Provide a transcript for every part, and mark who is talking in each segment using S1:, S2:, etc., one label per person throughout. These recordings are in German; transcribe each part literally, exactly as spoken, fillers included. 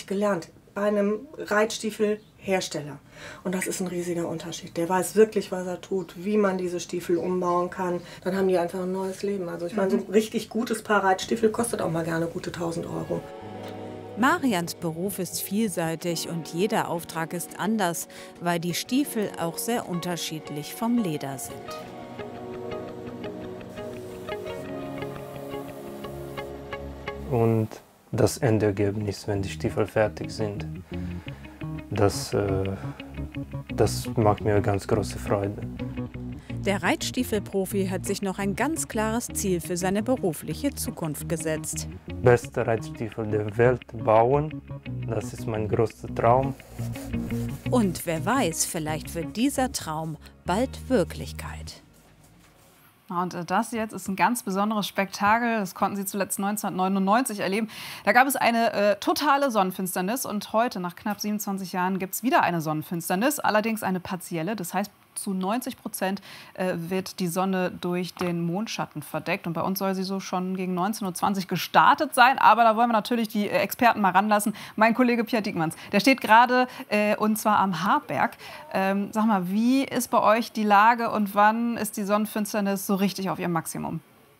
S1: ich gelernt bei einem Reitstiefelhersteller. Und das ist ein riesiger Unterschied. Der weiß wirklich, was er tut, wie man diese Stiefel umbauen kann. Dann haben die einfach ein neues Leben. Also ich meine, so ein richtig gutes Paar Reitstiefel kostet auch mal gerne gute tausend Euro.
S2: Marians Beruf ist vielseitig und jeder Auftrag ist anders, weil die Stiefel auch sehr unterschiedlich vom Leder sind.
S3: Und das Endergebnis, wenn die Stiefel fertig sind, das, äh, das macht mir ganz große Freude.
S2: Der Reitstiefelprofi hat sich noch ein ganz klares Ziel für seine berufliche Zukunft gesetzt.
S3: Beste Reitstiefel der Welt bauen, das ist mein größter Traum.
S2: Und wer weiß, vielleicht wird dieser Traum bald Wirklichkeit.
S4: Und das jetzt ist ein ganz besonderes Spektakel. Das konnten Sie zuletzt neunzehnhundertneunundneunzig erleben. Da gab es eine äh, totale Sonnenfinsternis. Und heute, nach knapp siebenundzwanzig Jahren, gibt es wieder eine Sonnenfinsternis. Allerdings eine partielle. Das heißt, zu neunzig Prozent äh, wird die Sonne durch den Mondschatten verdeckt. Und bei uns soll sie so schon gegen neunzehn Uhr zwanzig gestartet sein. Aber da wollen wir natürlich die äh, Experten mal ranlassen. Mein Kollege Pierre Diekmanns, der steht gerade äh, und zwar am Hartberg. Ähm, sag mal, wie ist bei euch die Lage und wann ist die Sonnenfinsternis so richtig auf ihrem Maximum?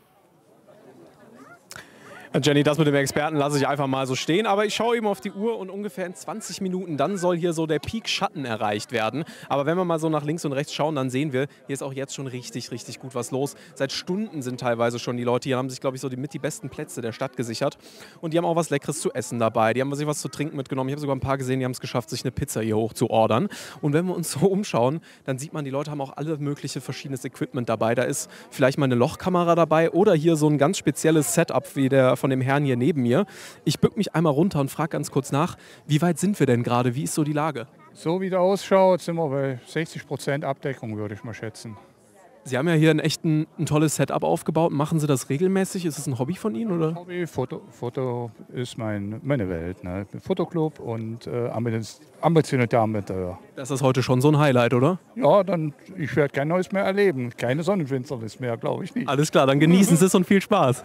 S5: Jenny, das mit dem Experten lasse ich einfach mal so stehen. Aber ich schaue eben auf die Uhr und ungefähr in zwanzig Minuten, dann soll hier so der Peak Schatten erreicht werden. Aber wenn wir mal so nach links und rechts schauen, dann sehen wir, hier ist auch jetzt schon richtig, richtig gut was los. Seit Stunden sind teilweise schon die Leute hier, haben sich, glaube ich, so die, mit die besten Plätze der Stadt gesichert. Und die haben auch was Leckeres zu essen dabei. Die haben sich was zu trinken mitgenommen. Ich habe sogar ein paar gesehen, die haben es geschafft, sich eine Pizza hier hoch zu ordern. Und wenn wir uns so umschauen, dann sieht man, die Leute haben auch alle mögliche verschiedenes Equipment dabei. Da ist vielleicht mal eine Lochkamera dabei oder hier so ein ganz spezielles Setup wie der von dem Herrn hier neben mir. Ich bück mich einmal runter und frage ganz kurz nach, wie weit sind wir denn gerade? Wie ist so die Lage?
S6: So wie das ausschaut, sind wir bei sechzig Prozent Abdeckung, würde ich mal schätzen.
S5: Sie haben ja hier ein echt ein, ein tolles Setup aufgebaut. Machen Sie das regelmäßig? Ist es ein Hobby von Ihnen? Oder?
S6: Hobby, Foto, Foto ist mein, meine Welt. Ne? Fotoclub und äh, ambitionierte Amateur.
S5: Das ist heute schon so ein Highlight, oder?
S6: Ja, dann ich werde kein Neues mehr erleben. Keine Sonnenfinsternis mehr, glaube ich nicht.
S5: Alles klar, dann genießen Sie es und viel Spaß.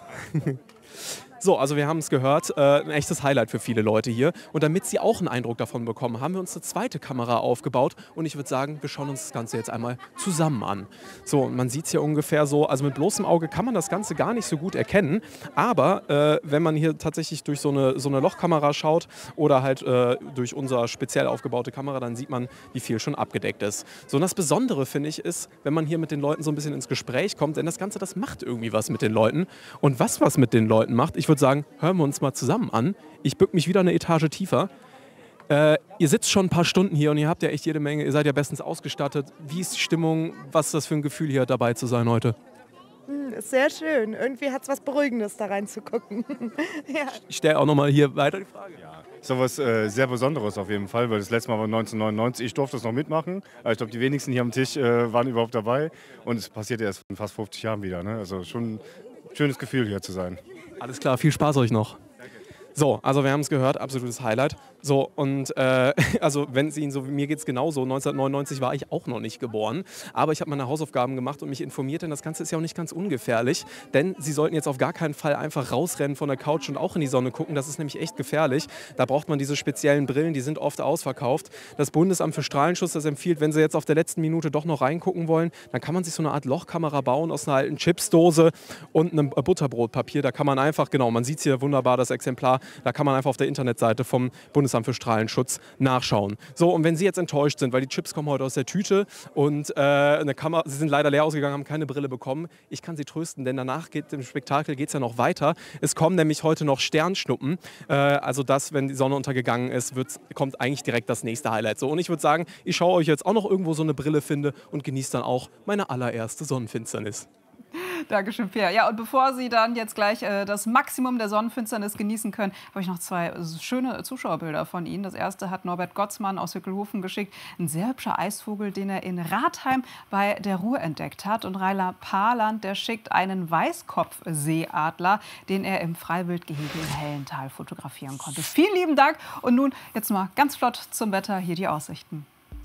S5: So, also wir haben es gehört, äh, ein echtes Highlight für viele Leute hier. Und damit Sie auch einen Eindruck davon bekommen, haben wir uns eine zweite Kamera aufgebaut. Und ich würde sagen, wir schauen uns das Ganze jetzt einmal zusammen an. So, und man sieht es hier ungefähr so, also mit bloßem Auge kann man das Ganze gar nicht so gut erkennen. Aber äh, wenn man hier tatsächlich durch so eine, so eine Lochkamera schaut oder halt äh, durch unsere speziell aufgebaute Kamera, dann sieht man, wie viel schon abgedeckt ist. So, und das Besondere, finde ich, ist, wenn man hier mit den Leuten so ein bisschen ins Gespräch kommt, denn das Ganze, das macht irgendwie was mit den Leuten. Und was was mit den Leuten macht, ich würde sagen, hören wir uns mal zusammen an. Ich bück mich wieder eine Etage tiefer. Äh, ihr sitzt schon ein paar Stunden hier und ihr habt ja echt jede Menge, ihr seid ja bestens ausgestattet. Wie ist die Stimmung? Was ist das für ein Gefühl, hier dabei zu sein heute?
S7: Ist sehr schön. Irgendwie hat es was Beruhigendes, da reinzugucken. Ja.
S5: Ich stelle auch noch mal hier weiter die Frage.
S8: Ja, ist doch was äh, sehr Besonderes auf jeden Fall, weil das letzte Mal war neunzehnhundertneunundneunzig. Ich durfte das noch mitmachen. Aber ich glaube, die wenigsten hier am Tisch äh, waren überhaupt dabei. Und es passiert erst in fast fünfzig Jahren wieder. Ne? Also schon ein schönes Gefühl, hier zu sein.
S5: Alles klar, viel Spaß euch noch. So, also wir haben es gehört, absolutes Highlight. So, und äh, also wenn es Ihnen so wie mir geht es genauso, neunzehnhundertneunundneunzig war ich auch noch nicht geboren, aber ich habe meine Hausaufgaben gemacht und mich informiert, denn das Ganze ist ja auch nicht ganz ungefährlich, denn Sie sollten jetzt auf gar keinen Fall einfach rausrennen von der Couch und auch in die Sonne gucken, das ist nämlich echt gefährlich. Da braucht man diese speziellen Brillen, die sind oft ausverkauft. Das Bundesamt für Strahlenschutz, das empfiehlt, wenn Sie jetzt auf der letzten Minute doch noch reingucken wollen, dann kann man sich so eine Art Lochkamera bauen aus einer alten Chipsdose und einem Butterbrotpapier, da kann man einfach, genau, man sieht es hier wunderbar, das Exemplar, da kann man einfach auf der Internetseite vom Bundesamt für Strahlenschutz nachschauen. So, und wenn Sie jetzt enttäuscht sind, weil die Chips kommen heute aus der Tüte und äh, eine Kamera, Sie sind leider leer ausgegangen, haben keine Brille bekommen, ich kann Sie trösten, denn danach geht im Spektakel geht es ja noch weiter. Es kommen nämlich heute noch Sternschnuppen, äh, also das, wenn die Sonne untergegangen ist, kommt eigentlich direkt das nächste Highlight. So, und ich würde sagen, ich schaue euch jetzt auch noch irgendwo so eine Brille finde und genieße dann auch meine allererste Sonnenfinsternis.
S4: Dankeschön, Pierre. Ja, und bevor Sie dann jetzt gleich äh, das Maximum der Sonnenfinsternis genießen können, habe ich noch zwei schöne Zuschauerbilder von Ihnen. Das erste hat Norbert Gottsmann aus Hückelhofen geschickt. Ein sehr hübscher Eisvogel, den er in Rathheim bei der Ruhr entdeckt hat. Und Raila Paarland, der schickt einen Weißkopfseeadler, den er im Freiwildgehege in Hellental fotografieren konnte. Vielen lieben Dank. Und nun jetzt mal ganz flott zum Wetter. Hier die Aussichten.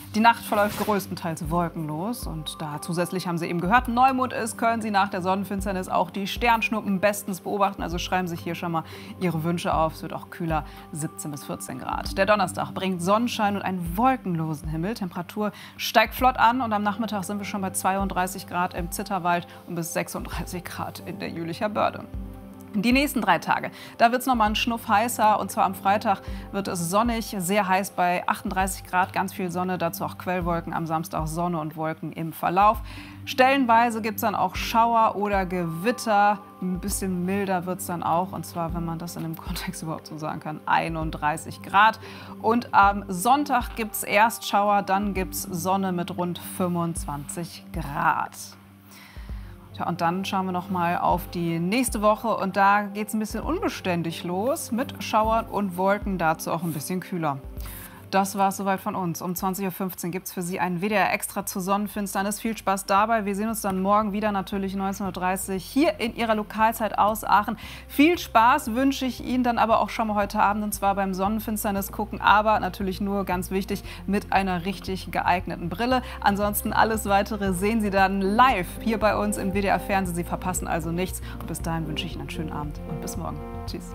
S4: Die Nacht verläuft größtenteils wolkenlos und da zusätzlich haben Sie eben gehört, Neumond ist, können Sie nach der Sonnenfinsternis auch die Sternschnuppen bestens beobachten. Also schreiben sich hier schon mal Ihre Wünsche auf. Es wird auch kühler, siebzehn bis vierzehn Grad. Der Donnerstag bringt Sonnenschein und einen wolkenlosen Himmel. Temperatur steigt flott an und am Nachmittag sind wir schon bei zweiunddreißig Grad im Zitterwald und bis sechsunddreißig Grad in der Jülicher Börde. Die nächsten drei Tage, da wird es noch mal einen Schnuff heißer und zwar am Freitag wird es sonnig, sehr heiß bei achtunddreißig Grad, ganz viel Sonne, dazu auch Quellwolken, am Samstag Sonne und Wolken im Verlauf. Stellenweise gibt es dann auch Schauer oder Gewitter, ein bisschen milder wird es dann auch und zwar, wenn man das in dem Kontext überhaupt so sagen kann, einunddreißig Grad. Und am Sonntag gibt es erst Schauer, dann gibt es Sonne mit rund fünfundzwanzig Grad. Ja, und dann schauen wir noch mal auf die nächste Woche und da geht es ein bisschen unbeständig los mit Schauern und Wolken, dazu auch ein bisschen kühler. Das war es soweit von uns. Um zwanzig Uhr fünfzehn gibt es für Sie ein W D R Extra zur Sonnenfinsternis. Viel Spaß dabei. Wir sehen uns dann morgen wieder, natürlich neunzehn Uhr dreißig, hier in Ihrer Lokalzeit aus Aachen. Viel Spaß wünsche ich Ihnen dann aber auch schon mal heute Abend, und zwar beim Sonnenfinsternis gucken, aber natürlich nur, ganz wichtig, mit einer richtig geeigneten Brille. Ansonsten alles Weitere sehen Sie dann live hier bei uns im W D R Fernsehen. Sie verpassen also nichts. Und bis dahin wünsche ich Ihnen einen schönen Abend und bis morgen. Tschüss.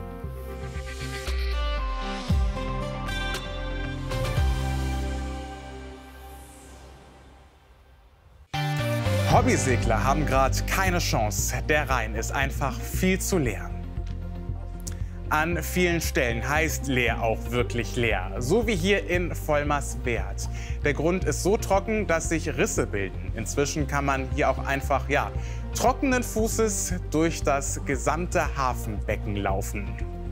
S9: Hobbysegler haben gerade keine Chance. Der Rhein ist einfach viel zu leer. An vielen Stellen heißt leer auch wirklich leer, so wie hier in Vollmerswerth. Der Grund ist so trocken, dass sich Risse bilden. Inzwischen kann man hier auch einfach, ja, trockenen Fußes durch das gesamte Hafenbecken laufen.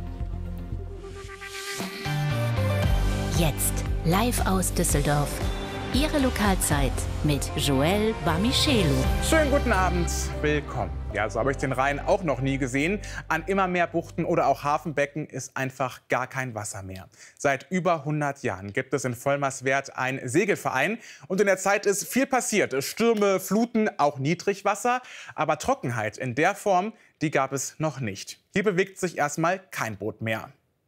S10: Jetzt live aus Düsseldorf. Ihre Lokalzeit mit Joël Bamichelu.
S9: Schönen guten Abend, willkommen. Ja, so habe ich den Rhein auch noch nie gesehen. An immer mehr Buchten oder auch Hafenbecken ist einfach gar kein Wasser mehr. Seit über hundert Jahren gibt es in Vollmerswerth einen Segelverein. Und in der Zeit ist viel passiert. Stürme, Fluten, auch Niedrigwasser. Aber Trockenheit in der Form, die gab es noch nicht. Hier bewegt sich erstmal kein Boot mehr.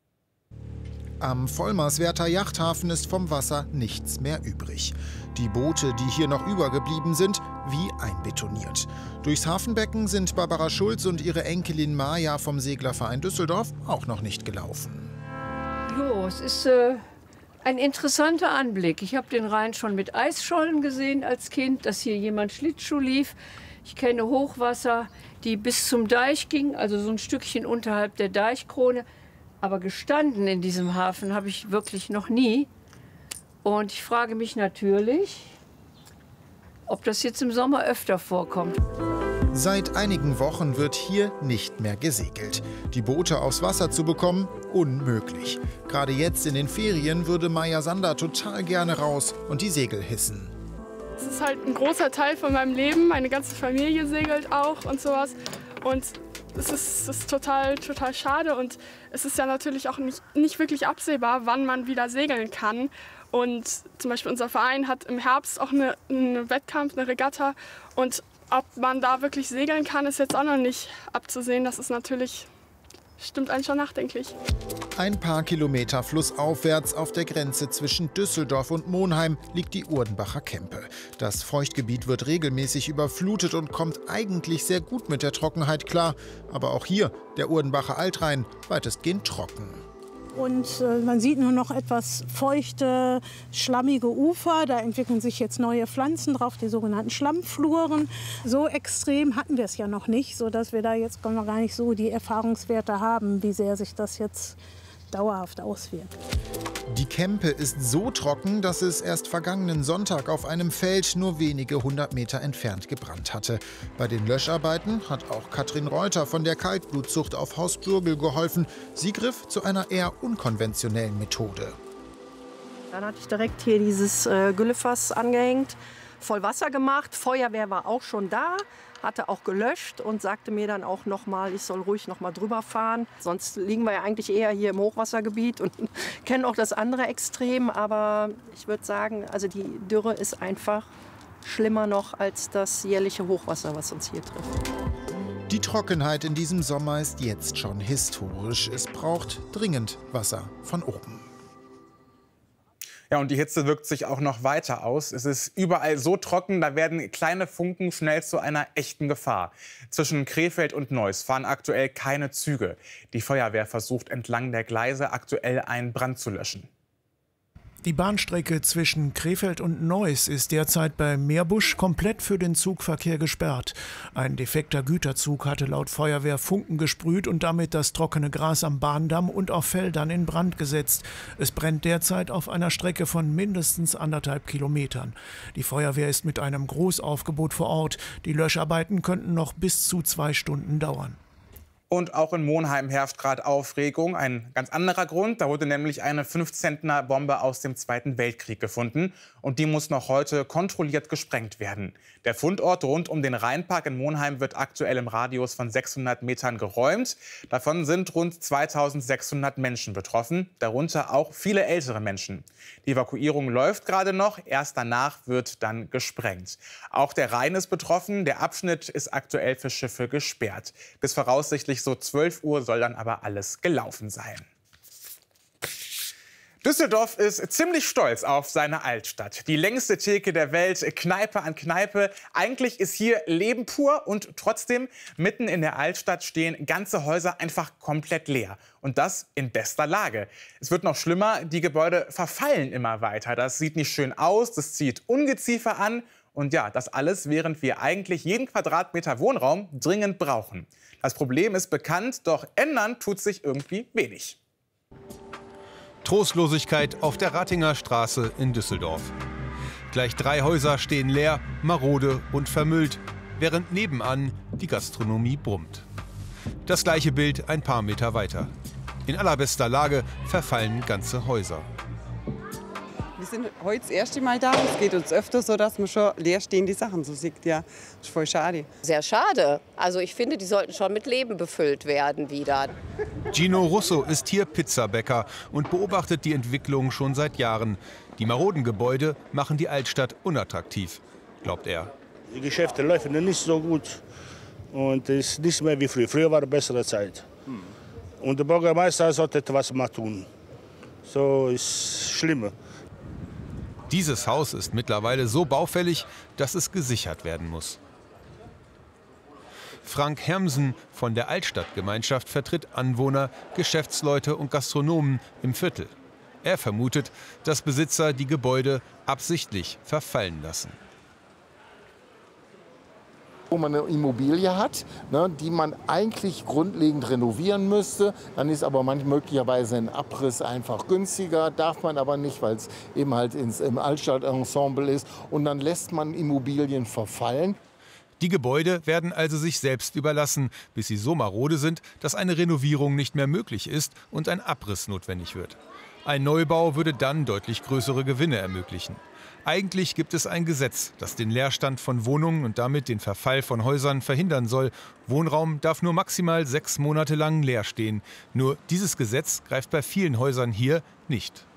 S11: Am Vollmerswerther Yachthafen ist vom Wasser nichts mehr übrig. Die Boote, die hier noch übergeblieben sind, wie einbetoniert. Durchs Hafenbecken sind Barbara Schulz und ihre Enkelin Maja vom Seglerverein Düsseldorf auch noch nicht gelaufen.
S12: Jo, es ist äh, ein interessanter Anblick. Ich habe den Rhein schon mit Eisschollen gesehen als Kind, dass hier jemand Schlittschuh lief. Ich kenne Hochwasser, die bis zum Deich gingen, also so ein Stückchen unterhalb der Deichkrone. Aber gestanden in diesem Hafen habe ich wirklich noch nie. Und ich frage mich natürlich, ob das jetzt im Sommer öfter vorkommt.
S11: Seit einigen Wochen wird hier nicht mehr gesegelt. Die Boote aufs Wasser zu bekommen, unmöglich. Gerade jetzt in den Ferien würde Maja Sander total gerne raus und die Segel hissen.
S13: Es ist halt ein großer Teil von meinem Leben. Meine ganze Familie segelt auch und sowas. Und es ist, es ist total, total schade und es ist ja natürlich auch nicht, nicht wirklich absehbar, wann man wieder segeln kann. Und zum Beispiel unser Verein hat im Herbst auch eine, einen Wettkampf, eine Regatta. Und ob man da wirklich segeln kann, ist jetzt auch noch nicht abzusehen. Das ist natürlich, stimmt einen schon nachdenklich.
S11: Ein paar Kilometer flussaufwärts auf der Grenze zwischen Düsseldorf und Monheim liegt die Urdenbacher Kempe. Das Feuchtgebiet wird regelmäßig überflutet und kommt eigentlich sehr gut mit der Trockenheit klar. Aber auch hier, der Urdenbacher Altrhein, weitestgehend trocken.
S14: Und äh, man sieht nur noch etwas feuchte, schlammige Ufer. Da entwickeln sich jetzt neue Pflanzen drauf, die sogenannten Schlammfluren. So extrem hatten wir es ja noch nicht, sodass wir da jetzt noch gar nicht so die Erfahrungswerte haben, wie sehr sich das jetzt dauerhaft auswirkt.
S11: Die Kempe ist so trocken, dass es erst vergangenen Sonntag auf einem Feld nur wenige hundert Meter entfernt gebrannt hatte. Bei den Löscharbeiten hat auch Katrin Reuter von der Kaltblutzucht auf Haus Bürgel geholfen. Sie griff zu einer eher unkonventionellen Methode.
S15: Dann hatte ich direkt hier dieses äh, Güllefass angehängt, voll Wasser gemacht. Feuerwehr war auch schon da, hatte auch gelöscht und sagte mir dann auch noch mal, ich soll ruhig noch mal drüber fahren. Sonst liegen wir ja eigentlich eher hier im Hochwassergebiet und kennen auch das andere Extrem. Aber ich würde sagen, also die Dürre ist einfach schlimmer noch als das jährliche Hochwasser, was uns hier trifft.
S11: Die Trockenheit in diesem Sommer ist jetzt schon historisch. Es braucht dringend Wasser von oben.
S9: Ja, und die Hitze wirkt sich auch noch weiter aus. Es ist überall so trocken, da werden kleine Funken schnell zu einer echten Gefahr. Zwischen Krefeld und Neuss fahren aktuell keine Züge. Die Feuerwehr versucht entlang der Gleise aktuell einen Brand zu löschen.
S16: Die Bahnstrecke zwischen Krefeld und Neuss ist derzeit bei Meerbusch komplett für den Zugverkehr gesperrt. Ein defekter Güterzug hatte laut Feuerwehr Funken gesprüht und damit das trockene Gras am Bahndamm und auf Feldern in Brand gesetzt. Es brennt derzeit auf einer Strecke von mindestens anderthalb Kilometern. Die Feuerwehr ist mit einem Großaufgebot vor Ort. Die Löscharbeiten könnten noch bis zu zwei Stunden dauern.
S9: Und auch in Monheim herrscht gerade Aufregung. Ein ganz anderer Grund. Da wurde nämlich eine fünf-Zentner Bombe aus dem Zweiten Weltkrieg gefunden. Und die muss noch heute kontrolliert gesprengt werden. Der Fundort rund um den Rheinpark in Monheim wird aktuell im Radius von sechshundert Metern geräumt. Davon sind rund zweitausendsechshundert Menschen betroffen, darunter auch viele ältere Menschen. Die Evakuierung läuft gerade noch. Erst danach wird dann gesprengt. Auch der Rhein ist betroffen. Der Abschnitt ist aktuell für Schiffe gesperrt. Bis voraussichtlich so zwölf Uhr soll dann aber alles gelaufen sein. Düsseldorf ist ziemlich stolz auf seine Altstadt. Die längste Theke der Welt, Kneipe an Kneipe. Eigentlich ist hier Leben pur und trotzdem, mitten in der Altstadt stehen ganze Häuser einfach komplett leer. Und das in bester Lage. Es wird noch schlimmer, die Gebäude verfallen immer weiter. Das sieht nicht schön aus, das zieht Ungeziefer an. Und ja, das alles, während wir eigentlich jeden Quadratmeter Wohnraum dringend brauchen. Das Problem ist bekannt, doch ändern tut sich irgendwie wenig.
S17: Trostlosigkeit auf der Ratinger Straße in Düsseldorf. Gleich drei Häuser stehen leer, marode und vermüllt, während nebenan die Gastronomie brummt. Das gleiche Bild ein paar Meter weiter. In allerbester Lage verfallen ganze Häuser.
S18: Wir sind heute das erste Mal da. Es geht uns öfter so, dass man schon leerstehende Sachen so sieht. Ja, das ist voll schade.
S19: Sehr schade. Also ich finde, die sollten schon mit Leben befüllt werden wieder.
S17: Gino Russo ist hier Pizzabäcker und beobachtet die Entwicklung schon seit Jahren. Die maroden Gebäude machen die Altstadt unattraktiv, glaubt er.
S20: Die Geschäfte laufen nicht so gut und es ist nicht mehr wie früher. Früher war eine bessere Zeit. Hm. Und der Bürgermeister sollte etwas mal tun. So ist schlimm.
S17: Dieses Haus ist mittlerweile so baufällig, dass es gesichert werden muss. Frank Hermsen von der Altstadtgemeinschaft vertritt Anwohner, Geschäftsleute und Gastronomen im Viertel. Er vermutet, dass Besitzer die Gebäude absichtlich verfallen lassen.
S21: Wo man eine Immobilie hat, ne, die man eigentlich grundlegend renovieren müsste, dann ist aber manchmal möglicherweise ein Abriss einfach günstiger, darf man aber nicht, weil es eben halt ins, im Altstadtensemble ist, und dann lässt man Immobilien verfallen.
S17: Die Gebäude werden also sich selbst überlassen, bis sie so marode sind, dass eine Renovierung nicht mehr möglich ist und ein Abriss notwendig wird. Ein Neubau würde dann deutlich größere Gewinne ermöglichen. Eigentlich gibt es ein Gesetz, das den Leerstand von Wohnungen und damit den Verfall von Häusern verhindern soll. Wohnraum darf nur maximal sechs Monate lang leer stehen. Nur dieses Gesetz greift bei vielen Häusern hier nicht.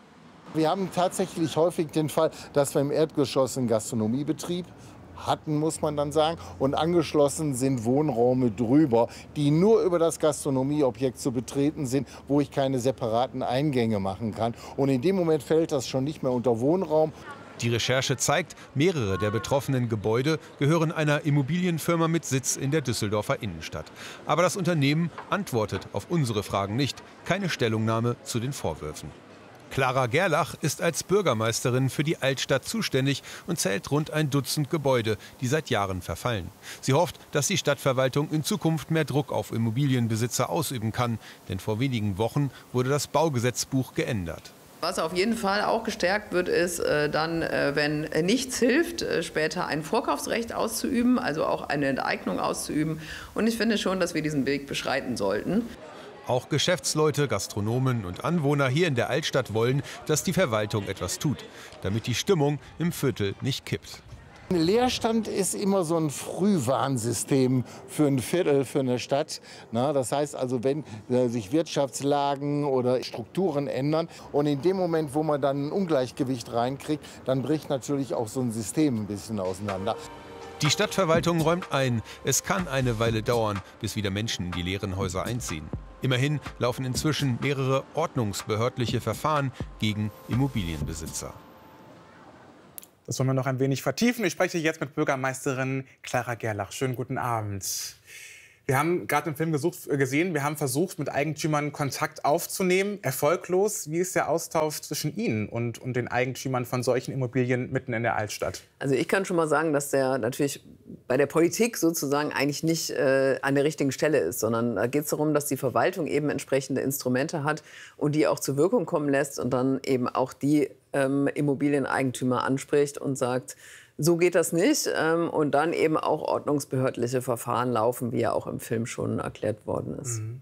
S21: Wir haben tatsächlich häufig den Fall, dass wir im Erdgeschoss einen Gastronomiebetrieb hatten, muss man dann sagen, und angeschlossen sind Wohnräume drüber, die nur über das Gastronomieobjekt zu betreten sind, wo ich keine separaten Eingänge machen kann. Und in dem Moment fällt das schon nicht mehr unter Wohnraum.
S17: Die Recherche zeigt, mehrere der betroffenen Gebäude gehören einer Immobilienfirma mit Sitz in der Düsseldorfer Innenstadt. Aber das Unternehmen antwortet auf unsere Fragen nicht. Keine Stellungnahme zu den Vorwürfen. Clara Gerlach ist als Bürgermeisterin für die Altstadt zuständig und zählt rund ein Dutzend Gebäude, die seit Jahren verfallen. Sie hofft, dass die Stadtverwaltung in Zukunft mehr Druck auf Immobilienbesitzer ausüben kann. Denn vor wenigen Wochen wurde das Baugesetzbuch geändert.
S22: Was auf jeden Fall auch gestärkt wird, ist äh, dann, äh, wenn nichts hilft, äh, später ein Vorkaufsrecht auszuüben, also auch eine Enteignung auszuüben. Und ich finde schon, dass wir diesen Weg beschreiten sollten.
S17: Auch Geschäftsleute, Gastronomen und Anwohner hier in der Altstadt wollen, dass die Verwaltung etwas tut, damit die Stimmung im Viertel nicht kippt.
S21: Leerstand ist immer so ein Frühwarnsystem für ein Viertel, für eine Stadt. Na, das heißt also, wenn äh, sich Wirtschaftslagen oder Strukturen ändern und in dem Moment, wo man dann ein Ungleichgewicht reinkriegt, dann bricht natürlich auch so ein System ein bisschen auseinander.
S17: Die Stadtverwaltung räumt ein, es kann eine Weile dauern, bis wieder Menschen in die leeren Häuser einziehen. Immerhin laufen inzwischen mehrere ordnungsbehördliche Verfahren gegen Immobilienbesitzer.
S9: Das wollen wir noch ein wenig vertiefen. Ich spreche jetzt mit Bürgermeisterin Clara Gerlach. Schönen guten Abend. Wir haben gerade im Film gesucht, gesehen, wir haben versucht, mit Eigentümern Kontakt aufzunehmen. Erfolglos. Wie ist der Austausch zwischen Ihnen und, und den Eigentümern von solchen Immobilien mitten in der Altstadt?
S22: Also ich kann schon mal sagen, dass der natürlich bei der Politik sozusagen eigentlich nicht äh, an der richtigen Stelle ist, sondern da geht es darum, dass die Verwaltung eben entsprechende Instrumente hat und die auch zur Wirkung kommen lässt und dann eben auch die ähm, Immobilieneigentümer anspricht und sagt, so geht das nicht. Ähm, und dann eben auch ordnungsbehördliche Verfahren laufen, wie ja auch im Film schon erklärt worden ist.
S9: Mhm.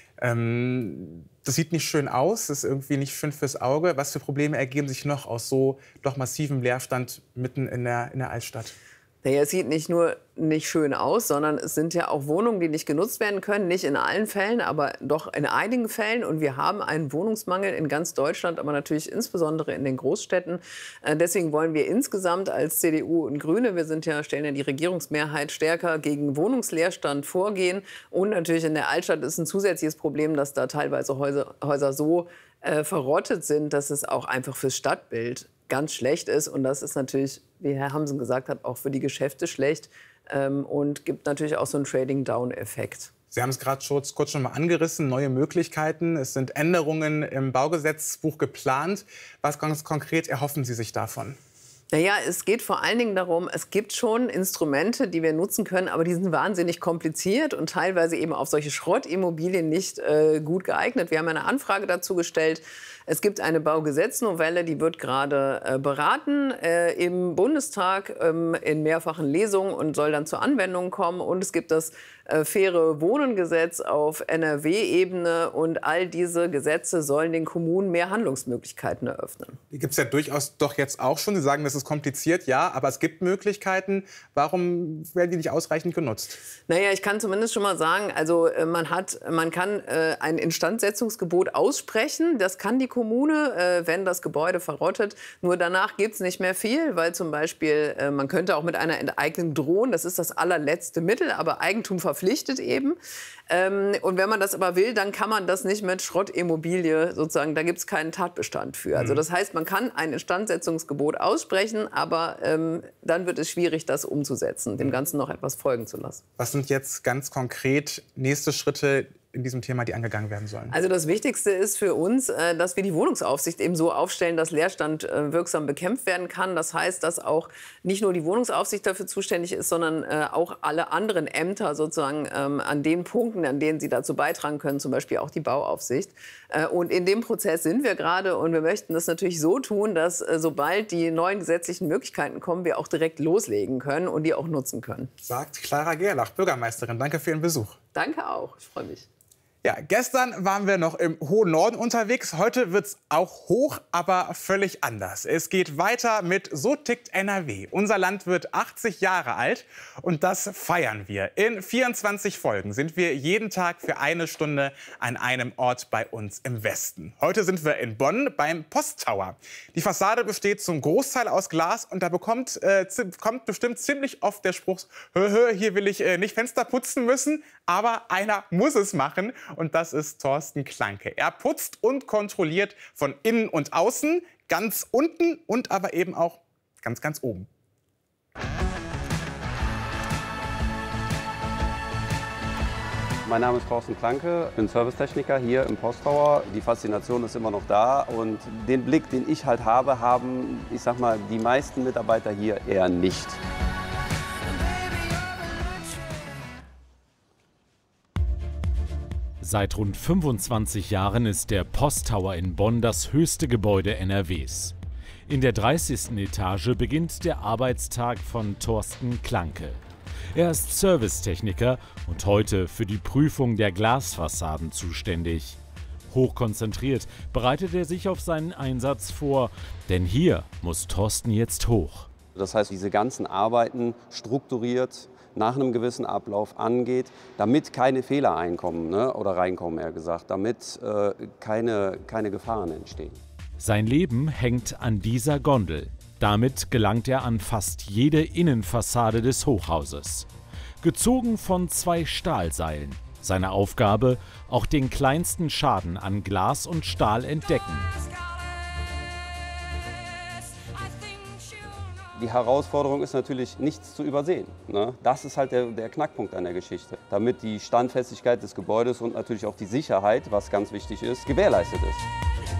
S9: Ähm, das sieht nicht schön aus, das ist irgendwie nicht schön fürs Auge. Was für Probleme ergeben sich noch aus so doch massivem Leerstand mitten in der, in der Altstadt?
S22: Naja, es sieht nicht nur nicht schön aus, sondern es sind ja auch Wohnungen, die nicht genutzt werden können. Nicht in allen Fällen, aber doch in einigen Fällen. Und wir haben einen Wohnungsmangel in ganz Deutschland, aber natürlich insbesondere in den Großstädten. Äh, deswegen wollen wir insgesamt als C D U und Grüne, wir sind ja, stellen ja die Regierungsmehrheit, stärker gegen Wohnungsleerstand vorgehen. Und natürlich in der Altstadt ist ein zusätzliches Problem, dass da teilweise Häuser, Häuser so äh, verrottet sind, dass es auch einfach fürs Stadtbild ganz schlecht ist. Und das ist natürlich, wie Herr Hamsen gesagt hat, auch für die Geschäfte schlecht ähm, und gibt natürlich auch so einen Trading-Down-Effekt.
S9: Sie haben es gerade kurz schon mal angerissen, neue Möglichkeiten. Es sind Änderungen im Baugesetzbuch geplant. Was ganz konkret erhoffen Sie sich davon?
S22: Naja, es geht vor allen Dingen darum, es gibt schon Instrumente, die wir nutzen können, aber die sind wahnsinnig kompliziert und teilweise eben auf solche Schrottimmobilien nicht äh, gut geeignet. Wir haben eine Anfrage dazu gestellt. Es gibt eine Baugesetznovelle, die wird gerade äh, beraten äh, im Bundestag ähm, in mehrfachen Lesungen und soll dann zur Anwendung kommen. Und es gibt das äh, faire Wohnengesetz auf N R W-Ebene. Und all diese Gesetze sollen den Kommunen mehr Handlungsmöglichkeiten eröffnen.
S9: Die gibt es ja durchaus doch jetzt auch schon. Sie sagen, das ist kompliziert, ja, aber es gibt Möglichkeiten. Warum werden die nicht ausreichend genutzt?
S22: Naja, ich kann zumindest schon mal sagen, also äh, man, hat, man kann äh, ein Instandsetzungsgebot aussprechen. Das kann die Kommune, äh, wenn das Gebäude verrottet. Nur danach gibt es nicht mehr viel, weil zum Beispiel, äh, man könnte auch mit einer Enteignung drohen. Das ist das allerletzte Mittel, aber Eigentum verpflichtet eben. Ähm, und wenn man das aber will, dann kann man das nicht mit Schrottimmobilie sozusagen, da gibt es keinen Tatbestand für. Also das heißt, man kann ein Instandsetzungsgebot aussprechen, aber ähm, dann wird es schwierig, das umzusetzen, dem Ganzen noch etwas folgen zu lassen.
S9: Was sind jetzt ganz konkret nächste Schritte in diesem Thema, die angegangen werden sollen?
S22: Also das Wichtigste ist für uns, dass wir die Wohnungsaufsicht eben so aufstellen, dass Leerstand wirksam bekämpft werden kann. Das heißt, dass auch nicht nur die Wohnungsaufsicht dafür zuständig ist, sondern auch alle anderen Ämter sozusagen an den Punkten, an denen sie dazu beitragen können, zum Beispiel auch die Bauaufsicht. Und in dem Prozess sind wir gerade und wir möchten das natürlich so tun, dass sobald die neuen gesetzlichen Möglichkeiten kommen, wir auch direkt loslegen können und die auch nutzen können.
S9: Sagt Clara Gerlach, Bürgermeisterin. Danke für Ihren Besuch.
S22: Danke auch, ich freue mich.
S9: Ja, gestern waren wir noch im hohen Norden unterwegs. Heute wird's auch hoch, aber völlig anders. Es geht weiter mit So tickt N R W. Unser Land wird achtzig Jahre alt und das feiern wir. In vierundzwanzig Folgen sind wir jeden Tag für eine Stunde an einem Ort bei uns im Westen. Heute sind wir in Bonn beim Posttower. Die Fassade besteht zum Großteil aus Glas und da bekommt, äh, kommt bestimmt ziemlich oft der Spruch, hö, hö, hier will ich äh, nicht Fenster putzen müssen, aber einer muss es machen. Und das ist Thorsten Klanke. Er putzt und kontrolliert von innen und außen, ganz unten und aber eben auch ganz, ganz oben.
S1: Mein Name ist Thorsten Klanke, ich bin Servicetechniker hier im Posttower. Die Faszination ist immer noch da und den Blick, den ich halt habe, haben, ich sag mal, die meisten Mitarbeiter hier eher nicht.
S3: Seit rund fünfundzwanzig Jahren ist der Posttower in Bonn das höchste Gebäude N R Ws. In der dreißigsten Etage beginnt der Arbeitstag von Thorsten Klanke. Er ist Servicetechniker und heute für die Prüfung der Glasfassaden zuständig. Hochkonzentriert bereitet er sich auf seinen Einsatz vor, denn hier muss Thorsten jetzt hoch.
S1: Das heißt, diese ganzen Arbeiten strukturiert nach einem gewissen Ablauf angeht, damit keine Fehler einkommen, ne, oder reinkommen, eher gesagt, damit äh, keine, keine Gefahren entstehen.
S3: Sein Leben hängt an dieser Gondel. Damit gelangt er an fast jede Innenfassade des Hochhauses. Gezogen von zwei Stahlseilen. Seine Aufgabe: auch den kleinsten Schaden an Glas und Stahl entdecken.
S1: Die Herausforderung ist natürlich, nichts zu übersehen. Ne? Das ist halt der, der Knackpunkt an der Geschichte. Damit die Standfestigkeit des Gebäudes und natürlich auch die Sicherheit, was ganz wichtig ist, gewährleistet ist.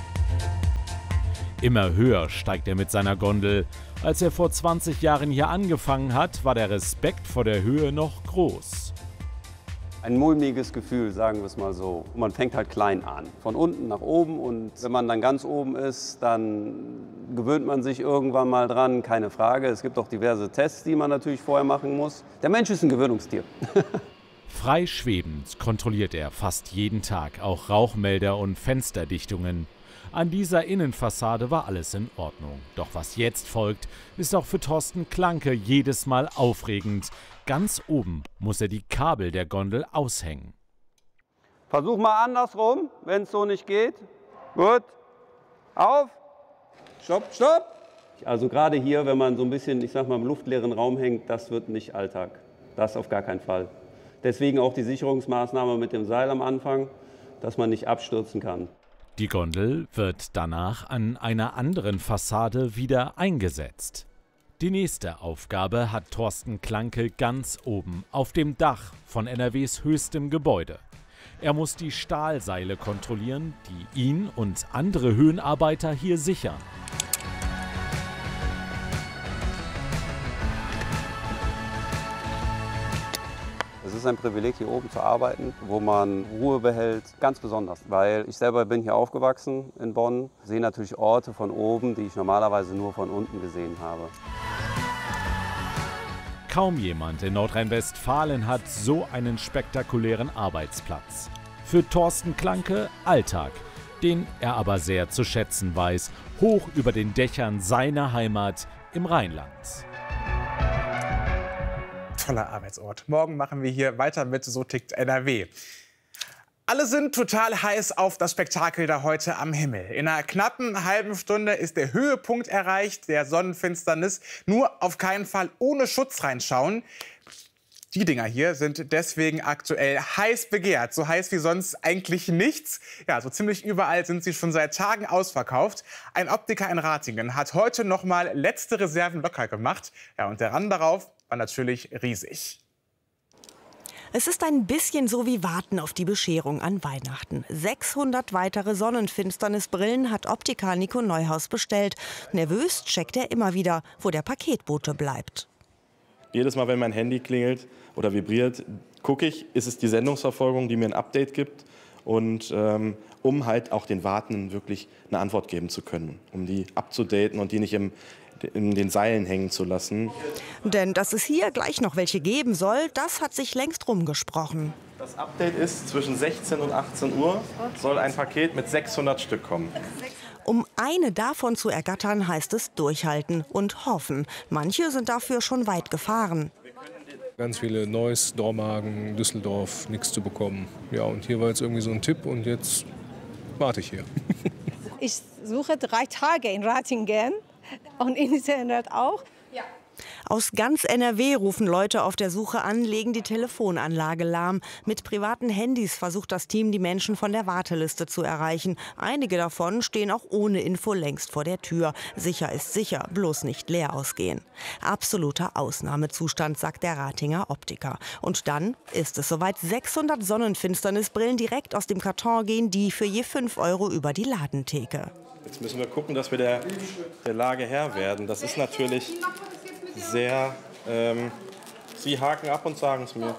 S3: Immer höher steigt er mit seiner Gondel. Als er vor zwanzig Jahren hier angefangen hat, war der Respekt vor der Höhe noch groß.
S1: Ein mulmiges Gefühl, sagen wir es mal so. Man fängt halt klein an, von unten nach oben, und wenn man dann ganz oben ist, dann gewöhnt man sich irgendwann mal dran, keine Frage. Es gibt auch diverse Tests, die man natürlich vorher machen muss. Der Mensch ist ein Gewöhnungstier.
S3: Frei schwebend kontrolliert er fast jeden Tag auch Rauchmelder und Fensterdichtungen. An dieser Innenfassade war alles in Ordnung. Doch was jetzt folgt, ist auch für Thorsten Klanke jedes Mal aufregend. Ganz oben muss er die Kabel der Gondel aushängen.
S1: Versuch mal andersrum, wenn es so nicht geht. Gut. Auf. Stopp, stopp. Also gerade hier, wenn man so ein bisschen, ich sag mal, im luftleeren Raum hängt, das wird nicht Alltag. Das auf gar keinen Fall. Deswegen auch die Sicherungsmaßnahme mit dem Seil am Anfang, dass man nicht abstürzen kann.
S3: Die Gondel wird danach an einer anderen Fassade wieder eingesetzt. Die nächste Aufgabe hat Thorsten Klanke ganz oben auf dem Dach von N R Ws höchstem Gebäude. Er muss die Stahlseile kontrollieren, die ihn und andere Höhenarbeiter hier sichern.
S1: Es ist ein Privileg, hier oben zu arbeiten, wo man Ruhe behält, ganz besonders. Weil ich selber bin hier aufgewachsen in Bonn, sehe natürlich Orte von oben, die ich normalerweise nur von unten gesehen habe.
S3: Kaum jemand in Nordrhein-Westfalen hat so einen spektakulären Arbeitsplatz. Für Thorsten Klanke Alltag, den er aber sehr zu schätzen weiß, hoch über den Dächern seiner Heimat im Rheinland.
S9: Toller Arbeitsort. Morgen machen wir hier weiter mit So tickt N R W. Alle sind total heiß auf das Spektakel da heute am Himmel. In einer knappen halben Stunde ist der Höhepunkt erreicht, der Sonnenfinsternis. Nur auf keinen Fall ohne Schutz reinschauen. Die Dinger hier sind deswegen aktuell heiß begehrt. So heiß wie sonst eigentlich nichts. Ja, so ziemlich überall sind sie schon seit Tagen ausverkauft. Ein Optiker in Ratingen hat heute noch mal letzte Reserven locker gemacht. Ja, und der Rand darauf war natürlich riesig.
S2: Es ist ein bisschen so wie Warten auf die Bescherung an Weihnachten. sechshundert weitere Sonnenfinsternisbrillen hat Optiker Nico Neuhaus bestellt. Nervös checkt er immer wieder, wo der Paketbote bleibt.
S6: Jedes Mal, wenn mein Handy klingelt oder vibriert, gucke ich, ist es die Sendungsverfolgung, die mir ein Update gibt. Und ähm, um halt auch den Wartenden wirklich eine Antwort geben zu können, um die abzudaten und die nicht im in den Seilen hängen zu lassen.
S2: Denn dass es hier gleich noch welche geben soll, das hat sich längst rumgesprochen.
S6: Das Update ist, zwischen sechzehn und achtzehn Uhr soll ein Paket mit sechshundert Stück kommen.
S2: Um eine davon zu ergattern, heißt es durchhalten und hoffen. Manche sind dafür schon weit gefahren.
S23: Ganz viele Neuss, Dormagen, Düsseldorf, nichts zu bekommen. Ja, und hier war jetzt irgendwie so ein Tipp und jetzt warte ich hier.
S24: Ich suche drei Tage in Ratingen. Und Internet auch. Ja.
S2: Aus ganz N R W rufen Leute auf der Suche an, legen die Telefonanlage lahm. Mit privaten Handys versucht das Team, die Menschen von der Warteliste zu erreichen. Einige davon stehen auch ohne Info längst vor der Tür. Sicher ist sicher, bloß nicht leer ausgehen. Absoluter Ausnahmezustand, sagt der Ratinger Optiker. Und dann ist es soweit, sechshundert Sonnenfinsternisbrillen direkt aus dem Karton gehen, die für je fünf Euro über die Ladentheke.
S6: Jetzt müssen wir gucken, dass wir der, der Lage Herr werden. Das ist natürlich sehr... Ähm, Sie haken ab und sagen es mir.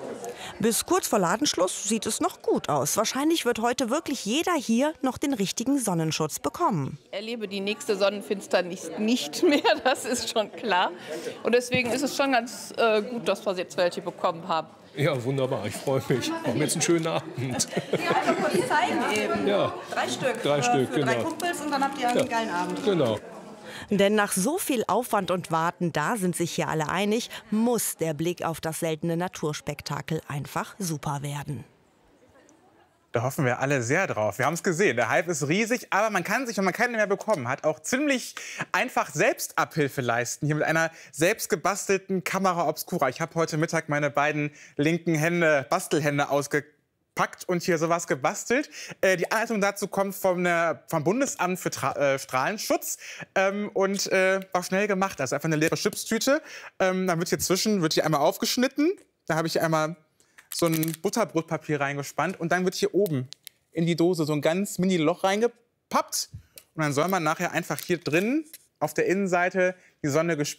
S2: Bis kurz vor Ladenschluss sieht es noch gut aus. Wahrscheinlich wird heute wirklich jeder hier noch den richtigen Sonnenschutz bekommen.
S25: Ich erlebe die nächste Sonnenfinsternis nicht mehr, das ist schon klar. Und deswegen ist es schon ganz äh, gut, dass wir jetzt welche bekommen haben.
S23: Ja, wunderbar, ich freue mich. Wir haben jetzt einen schönen Abend.
S26: Ja, einfach kurz zeigen eben.
S23: Ja.
S26: Drei Stück.
S23: Drei
S26: für,
S23: Stück,
S26: für
S23: genau.
S26: drei Kumpels und dann habt ihr einen
S23: Ja.
S26: geilen Abend.
S23: Genau.
S2: Denn nach so viel Aufwand und Warten, da sind sich hier alle einig, muss der Blick auf das seltene Naturspektakel einfach super werden.
S9: Da hoffen wir alle sehr drauf. Wir haben es gesehen, der Hype ist riesig, aber man kann sich, wenn man keine mehr bekommen hat, auch ziemlich einfach selbst Abhilfe leisten. Hier mit einer selbst gebastelten Camera Obscura. Ich habe heute Mittag meine beiden linken Hände, Bastelhände ausgepackt und hier sowas gebastelt. Äh, die Anleitung dazu kommt vom, äh, vom Bundesamt für Tra äh, Strahlenschutz ähm, und äh, war schnell gemacht. Also einfach eine leere Chipstüte. Ähm, dann wird hier zwischen, wird hier einmal aufgeschnitten. Da habe ich einmal so ein Butterbrotpapier reingespannt und dann wird hier oben in die Dose so ein ganz mini Loch reingepappt und dann soll man nachher einfach hier drin auf der Innenseite die Sonne gespiegelt